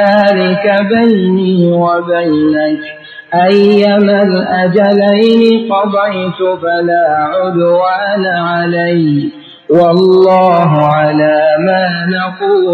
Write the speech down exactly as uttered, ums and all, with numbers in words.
ذلك بيني وبينك أيما الأجلين قضيت فلا عدوان علي والله على ما نقول